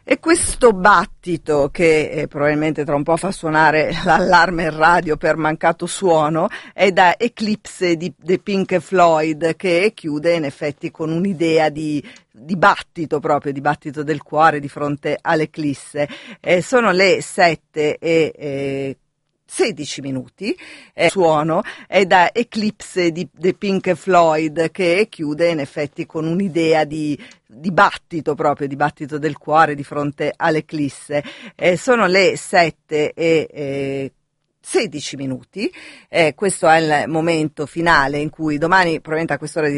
E questo battito che probabilmente tra un po' fa suonare l'allarme in radio per mancato suono è da Eclipse di Pink Floyd, che chiude in effetti con un'idea di dibattito, proprio dibattito del cuore di fronte all'eclisse. Sono le 7 e 16 minuti, suono è da Eclipse di Pink Floyd, che chiude in effetti con un'idea di dibattito, proprio dibattito del cuore di fronte all'eclisse. Sono le 7 e 16 minuti, questo è il momento finale in cui domani probabilmente a quest'ora di